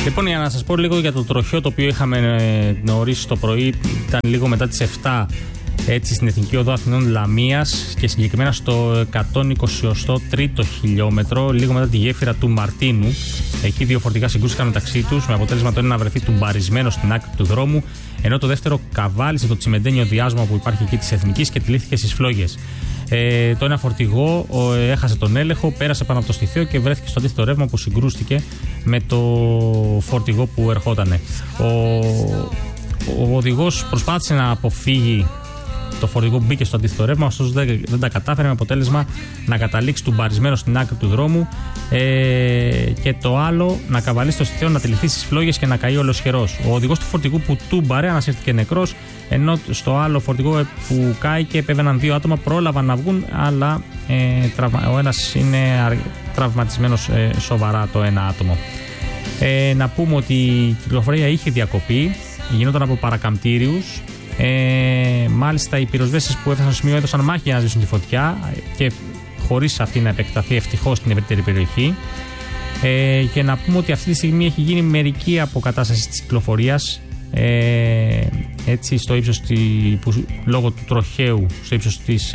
Λοιπόν, για να σας πω λίγο για το τροχαίο το οποίο είχαμε νωρίς το πρωί, ήταν λίγο μετά τις 7, έτσι, στην Εθνική Οδό Αθηνών Λαμίας και συγκεκριμένα στο 123ο χιλιόμετρο, λίγο μετά τη γέφυρα του Μαρτίνου. Εκεί δύο φορτηγά συγκρούστηκαν μεταξύ τους, με αποτέλεσμα το ένα να βρεθεί τουμπαρισμένο στην άκρη του δρόμου, ενώ το δεύτερο καβάλισε το τσιμεντένιο διάσμα που υπάρχει εκεί της Εθνικής και τυλίχθηκε στις φλόγες. Το ένα φορτηγό έχασε τον έλεγχο, πέρασε πάνω από το στιθείο και βρέθηκε στο αντίθετο ρεύμα που συγκρούστηκε με το φορτηγό που ερχότανε. Ο οδηγός προσπάθησε να αποφύγει το φορτηγό που μπήκε στο αντίθετο ρεύμα, ωστόσο δεν τα κατάφερε, με αποτέλεσμα να καταλήξει τουμπαρισμένο στην άκρη του δρόμου και το άλλο να καβαλήσει το στιθείο, να τυλιχθεί στις φλόγες και να καεί ολοσχερός. Ο οδηγός του φορτηγού που τούμπαρε ανασύρθηκε νεκρός, ενώ στο άλλο φορτηγό που κάηκε επέβαιναν δύο άτομα, πρόλαβαν να βγουν, αλλά ο ένας είναι τραυματισμένος σοβαρά, το ένα άτομο. Να πούμε ότι η κυκλοφορία είχε διακοπεί, γινόταν από παρακαμπτήριους. Μάλιστα οι πυροσβέστες που έφτασαν στο σημείο έδωσαν μάχη για να σβήσουν τη φωτιά και χωρίς αυτή να επεκταθεί ευτυχώς στην ευρύτερη περιοχή. Και να πούμε ότι αυτή τη στιγμή έχει γίνει μερική αποκατάσταση της κυκλοφορίας, έτσι, στο ύψος λόγω του τροχαίου, στο ύψος της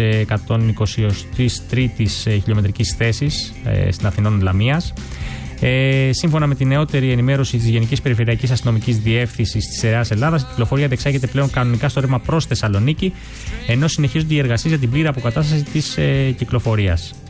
123ης χιλιομετρικής θέσης στην Αθηνών Λαμίας. Σύμφωνα με την νεότερη ενημέρωση της Γενικής Περιφερειακής Αστυνομικής Διεύθυνσης της ΕΡΕΑ Ελλάδας, η κυκλοφορία διεξάγεται πλέον κανονικά στο ρεύμα προς Θεσσαλονίκη, ενώ συνεχίζονται οι εργασίες για την πλήρη αποκατάσταση της κυκλοφορίας.